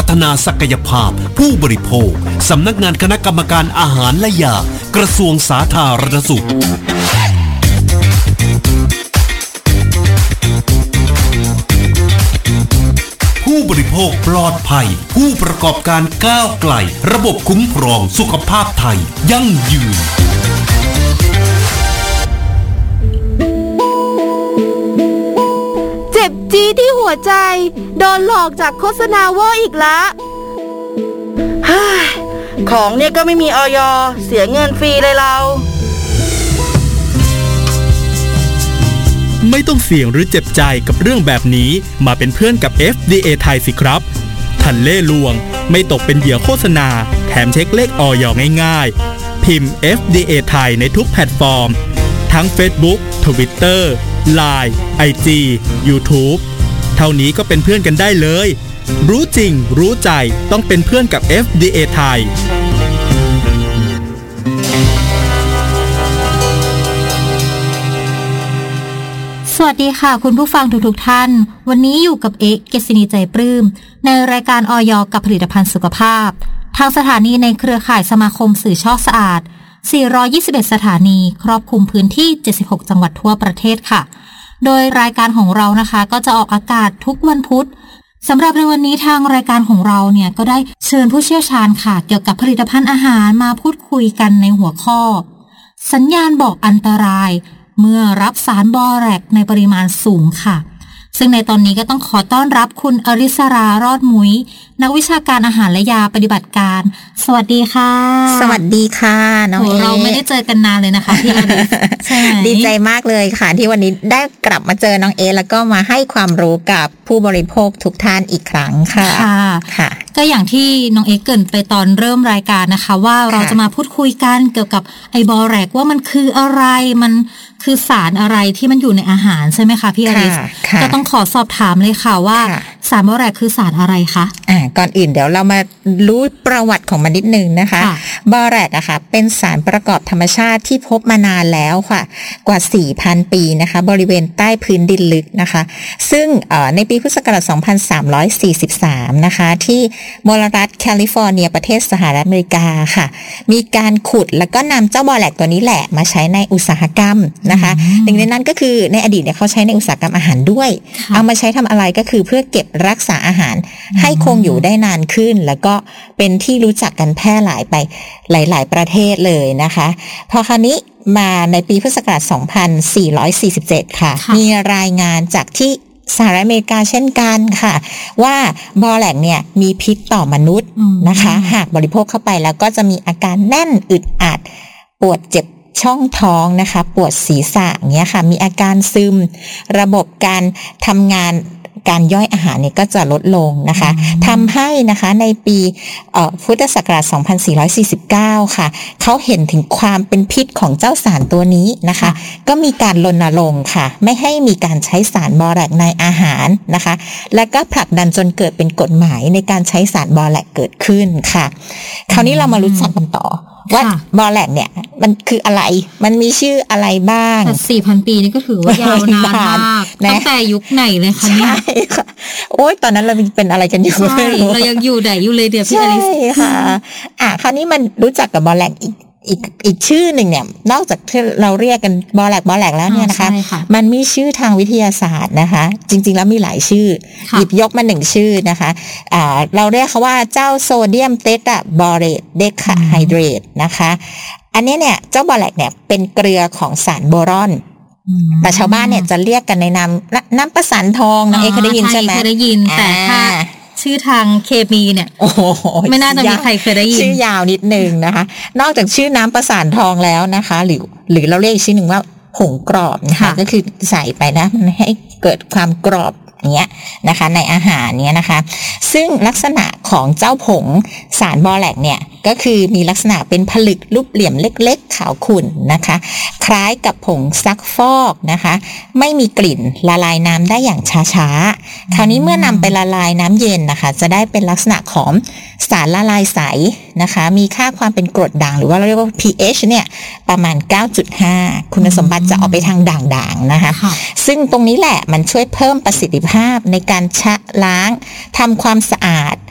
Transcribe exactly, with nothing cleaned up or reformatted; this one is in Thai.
ฒนาศักยภาพผู้บริโภคสำนักงานคณะกรรมการอาหารและยากระทรวงสาธารณสุขผู้บริโภคปลอดภัยผู้ประกอบการก้าวไกลระบบคุ้มครองสุขภาพไทยยั่งยืนเจ็บจี๊ดที่หัวใจโดนหลอกจากโฆษณาเวอร์อีกละฮ่าของเนี่ยก็ไม่มีอย.เสียเงินฟรีเลยเราไม่ต้องเสี่ยงหรือเจ็บใจกับเรื่องแบบนี้มาเป็นเพื่อนกับ เอฟ ดี เอ ไทยสิครับทันเล่ลวงไม่ตกเป็นเหยื่อโฆษณาแถมเช็คเลขอย.ง่ายๆพิมพ์ เอฟ ดี เอ ไทยในทุกแพลตฟอร์มทั้ง Facebook Twitter ไลน์ ไอ จี YouTube เท่านี้ก็เป็นเพื่อนกันได้เลยรู้จริงรู้ใจต้องเป็นเพื่อนกับ เอฟ ดี เอ ไทยสวัสดีค่ะคุณผู้ฟังทุกๆท่านวันนี้อยู่กับเอกเกษณีใจปลื้มในรายการอย.กับผลิตภัณฑ์สุขภาพทางสถานีในเครือข่ายสมาคมสื่อช่อสะอาดสี่ร้อยยี่สิบเอ็ดสถานีครอบคลุมพื้นที่เจ็ดสิบหกจังหวัดทั่วประเทศค่ะโดยรายการของเรานะคะก็จะออกอากาศทุกวันพุธสำหรับในวันนี้ทางรายการของเราเนี่ยก็ได้เชิญผู้เชี่ยวชาญค่ะเกี่ยวกับผลิตภัณฑ์อาหารมาพูดคุยกันในหัวข้อสัญญาณบอกอันตรายเมื่อรับสารบอแรกในปริมาณสูงค่ะซึ่งในตอนนี้ก็ต้องขอต้อนรับคุณอริสรารอดมุ้ยนักวิชาการอาหารและยาปฏิบัติการสวัสดีค่ะสวัสดีค่ะน้องเอเราไม่ได้เจอกันนานเลยนะคะพี่อริสใช่ดีใจมากเลยค่ะที่วันนี้ได้กลับมาเจอน้องเอแล้วก็มาให้ความรู้กับผู้บริโภคทุกท่านอีกครั้งค่ะค่ะค่ะก็อย่างที่น้องเอเกริ่นไปตอนเริ่มรายการนะคะว่าเราจะมาพูดคุยกันเกี่ยวกับไอบอแรกว่ามันคืออะไรมันคือสารอะไรที่มันอยู่ในอาหารใช่ไหมคะพี่อริสก็ต้องขอสอบถามเลยค่ะว่าสารบอแรกคือสารอะไรคะอ่าก่อนอื่นเดี๋ยวเรามารู้ประวัติของมันนิดนึงนะคะบอแรกอะค่ะเป็นสารประกอบธรรมชาติที่พบมานานแล้วค่ะกว่า สี่พัน ปีนะคะบริเวณใต้พื้นดินลึกนะคะซึ่งเอ่อในปีพุทธศักราชสองพันสามร้อยสี่สิบสามนะคะที่มลรัฐแคลิฟอร์เนียประเทศสหรัฐอเมริกาค่ะมีการขุดแล้วก็นำเจ้าบอแรกตัวนี้แหละมาใช้ในอุตสาหกรรมนะคะหนึ่งในนั้นก็คือในอดีตเนี่ยเขาใช้ในอุตสาหกรรมอาหารด้วยเอามาใช้ทำอะไรก็คือเพื่อเก็บรักษาอาหารให้คงอยู่ได้นานขึ้นแล้วก็เป็นที่รู้จักกันแพร่หลายไปหลายๆประเทศเลยนะคะพอคราวนี้มาในปีพุทธศักราชสองพันสี่ร้อยสี่สิบเจ็ดค่ะมีรายงานจากที่สหรัฐอเมริกาเช่นกันค่ะว่าบอแรกเนี่ยมีพิษต่อมนุษย์นะคะหากบริโภคเข้าไปแล้วก็จะมีอาการแน่นอึดอัดปวดเจ็บช่องท้องนะคะปวดศีรษะเงี้ยค่ะมีอาการซึมระบบการทำงานการย่อยอาหารเนี่ยก็จะลดลงนะคะทำให้นะคะในปีพุทธศักราชสองพันสี่ร้อยสี่สิบเก้าค่ะเขาเห็นถึงความเป็นพิษของเจ้าสารตัวนี้นะคะก็มีการรณรงค์ค่ะไม่ให้มีการใช้สารบอแรกในอาหารนะคะและก็ผลักดันจนเกิดเป็นกฎหมายในการใช้สารบอแรกเกิดขึ้นค่ะคราวนี้เรามารู้จักกันต่อว่าบอแรกเนี่ยมันคืออะไรมันมีชื่ออะไรบ้างสี่พัน ปีนี่ก็ถือว่ายาวนานมากตั้งแต่ยุคไหนเลยคะเนี่ยใช่ค่ะโอ๊ยตอนนั้นเราเป็นอะไรกันอยู่ไม่รู้เรายังอยู่ไหนอยู่เลยเดี๋ยวพี่อลิสใช่ค่ะอ่ะคราวนี้มันรู้จักกับบอแรกอีกอีกอีกชื่อหนึ่งเนี่ยนอกจากที่เราเรียกกันบอแรกบอแรกแล้วเนี่ยนะคะมันมีชื่อทางวิทยาศาสตร์นะคะจริงๆแล้วมีหลายชื่อหยิบยกมาหนึ่งชื่อนะคะอ่าเราเรียกเขาว่าเจ้าโซเดียมเตตราบอเรตเดคาไฮเดรตนะคะอันนี้เนี่ยเจ้าบอแรกเนี่ยเป็นเกลือของสารโบรอนแต่ชาวบ้านเนี่ยจะเรียกกันในนามน้ำประสานทองน้องเอเคยได้ยินใช่ไหมเคยได้ยินแต่ถ้าชื่อทางเคมีเนี่ยโอ้โหไม่น่าจะมีใครเคยได้ยินชื่อยาวนิดนึงนะคะนอกจากชื่อน้ำประสานทองแล้วนะคะหรือหรือเราเรียกอีกชื่อหนึ่งว่าผงกรอบนะคะก็คือใส่ไปนะมันให้เกิดความกรอบเนี้ยนะคะในอาหารเนี้ยนะคะซึ่งลักษณะของเจ้าผงสารบอแรกเนี่ยก็คือมีลักษณะเป็นผลึกรูปเหลี่ยมเล็กๆขาวขุ่นนะคะคล้ายกับผงซักฟอกนะคะไม่มีกลิ่นละลายน้ำได้อย่างช้าๆคราวนี้เมื่อนำไปละลายน้ำเย็นนะคะจะได้เป็นลักษณะของสารละลายใสนะคะมีค่าความเป็นกรดด่างหรือว่าเราเรียกว่า pH เนี่ยประมาณ เก้าจุดห้า คุณสมบัติจะออกไปทางด่างๆนะคะซึ่งตรงนี้แหละมันช่วยเพิ่มประสิทธิภาพในการชะล้างทำความสะอาด